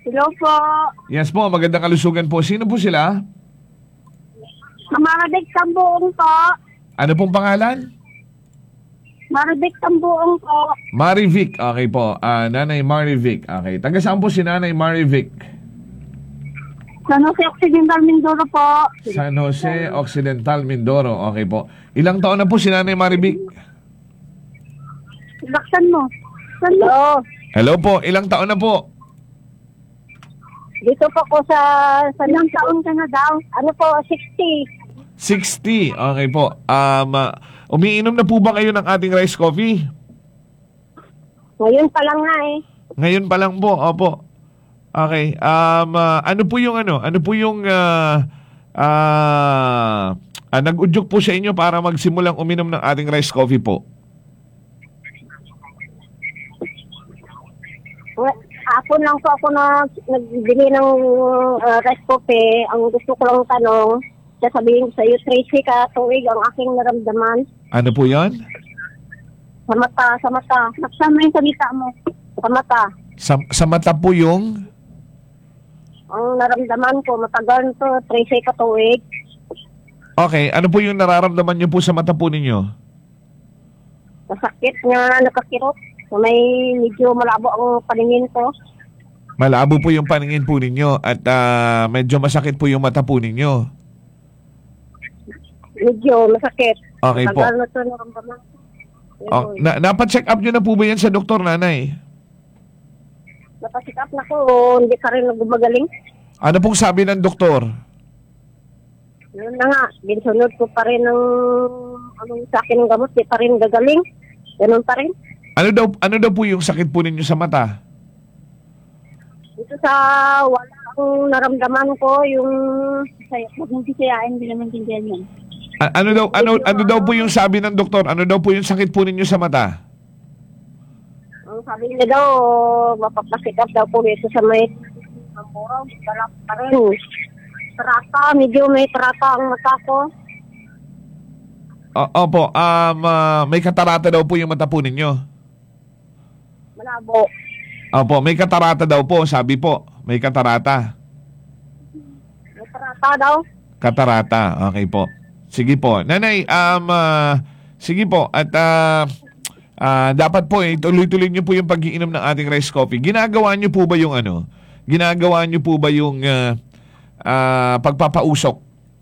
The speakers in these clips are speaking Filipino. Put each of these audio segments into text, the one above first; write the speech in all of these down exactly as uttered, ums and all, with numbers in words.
Hello po. Yes po, magandang kalusugan po. Sino po sila? Maribek Tambuong po. Ano pong pangalan? Maribek Tambuong po. Marivic. Okay po. Ah, Nanay Marivic. Okay. Taga saan po si Nanay Marivic? San Jose Occidental Mindoro po. San Jose Occidental, Mindoro. Okay po. Ilang taon na po si Nanay Marivic? Laksan mo. Hello. Hello po. Ilang taon na po? Dito po ko sa... sa ilang taon ka na daw? Ano po, sixty. sixty. Okay po. Um, ah, umiinom na po ba kayo ng ating rice coffee? Ngayon pa lang nga eh. Ngayon pa lang po. Opo. Okay. Um, ah, ano po yung ano? Ano po yung... ah ah, ah, nag-udyok po sa inyo para magsimulang uminom ng ating rice coffee po? Well, Hapon lang po ako na nagbili ng uh, rice coffee. Ang gusto ko lang tanong, sasabihin ko sa iyo, Tracy, ka tuwig ang aking naramdaman. Ano po yan? Sa mata, sa mata. Naksama yung salita mo. Sa mata. Sa, sa mata po yung... Ang naramdaman ko, matagal to, Tracy, ka tuwig. Okay. Ano po yung nararamdaman niyo po sa mata po ninyo? Masakit nga, nakakirot. May medyo malabo ang paningin ko. Malabo po yung paningin po ninyo at ah, medyo masakit po yung mata po ninyo. Medyo masakit. Okay po. Matagal na to naramdaman ko. Oh, na, napacheck up nyo na po ba yan sa doktor, nanay? Napacheck up na ko, hindi ka rin gumagaling. Ano pong sabi ng doktor? Yun na nga, binsunod ko pa rin ng anong sa akin ng gamot, di pa rin gagaling. Ganun pa rin. Ano daw ano daw po yung sakit po ninyo sa mata? Dito sa wala akong naramdaman ko, yung saya, huwag mong sisayain, hindi naman tindihan yan. A- ano daw ano ano daw po yung sabi ng doktor? Ano daw po yung sakit po ninyo sa mata? Ang sabi nila daw, mapapasikap daw po dito sa may mamuraw, galak pa rin. Trata, medyo may trata ang mata ko. O- opo, um, ah, may katarata daw po yung mata po ninyo. Malabo. Opo, may katarata daw po, sabi po. May katarata. May trata daw. Katarata, okay po. Sige po. Nanay, um, ah, sige po. At ah, ah, dapat po eh, tuloy-tuloy niyo po yung pag-iinom ng ating rice coffee. Ginagawa niyo po ba yung ano? Ginagawa niyo po ba yung ah, ah, pagpapausok?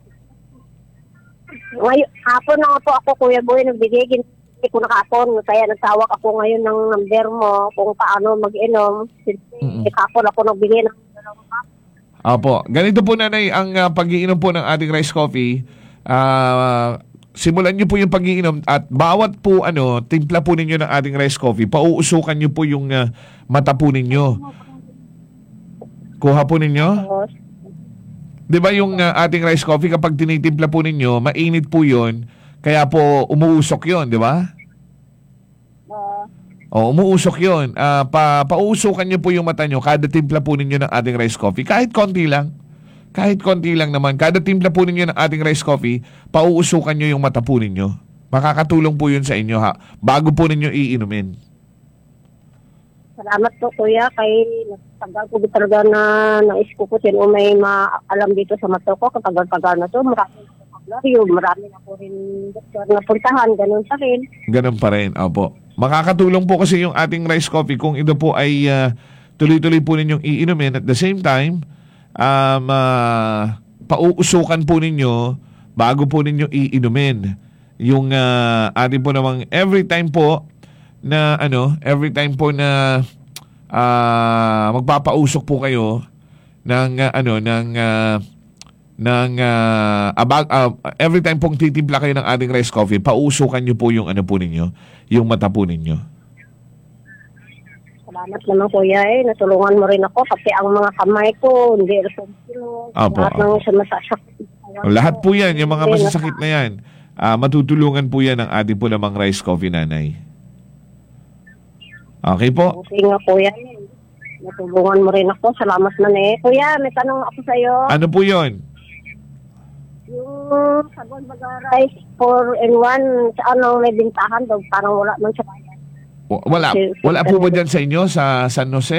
Ngayon, hapon na nga po ako, Kuya Boy, nagbigay. Hindi ko nakapon. Kaya nagtawag ako ngayon ng number mo kung paano mag-inom. Mm-mm. Hapon ako nagbigay ng dalawang cup. Opo. Ganito po, nanay, ang ah, pag-iinom po ng ating rice coffee. Ah... simulan niyo po yung pag-iinom at bawat po ano, timpla po ninyo ng ating rice coffee, pauusukan niyo po yung uh, mata po ninyo. Kuha po ninyo? Tapos, 'Di ba yung uh, ating rice coffee kapag tinitimpla po ninyo, mainit po 'yon, kaya po umuusok 'yon, 'di ba? uh, O, umuusok 'yon. Uh, pa pauusukan niyo po yung mata niyo kada timpla po ninyo ng ating rice coffee, kahit konti lang. Kahit konti lang naman. Kada timpla po ninyo ng ating rice coffee, pauusukan nyo yung mata po ninyo. Makakatulong po yun sa inyo ha. Bago po ninyo iinumin. salamat po, Kuya. Kay nagtagal ko talaga na nais ko po sino may maalam dito sa mata ko. Katagal-tagal na to. Marami na po paglaryo. Marami na po rin doktor na puntahan. Ganun pa rin. Ganun pa rin. Opo. Makakatulong po kasi yung ating rice coffee kung ito po ay uh, tuloy-tuloy po ninyong iinumin. At the same time, um, uh, pauusukan po ninyo bago po ninyo iinumin yung uh, ating po namang every time po na ano, every time po na uh, magpapausok po kayo ng uh, ano ng uh, ng uh, abag, uh, every time pong titimpla kayo ng ating rice coffee, pauusukan niyo po yung ano po ninyo, yung mata po ninyo. Salamat naman, Kuya. Eh. Natulungan mo rin ako. Pati ang mga kamay ko, hindi responsible. Apo, Lahat ng sa masasakit. Lahat po yan, yung mga masasakit na yan, uh, matutulungan po yan ng ating po namang rice coffee, nanay. Okay po? Okay nga, Kuya. Natulungan mo rin ako. Salamat man eh. Kuya, may tanong ako sa'yo. Ano po yon? Yung sabon baga rice four in one, sa ano may bintahan daw, parang wala man sa bayan. Wala, wala po ba dyan sa inyo sa San Jose?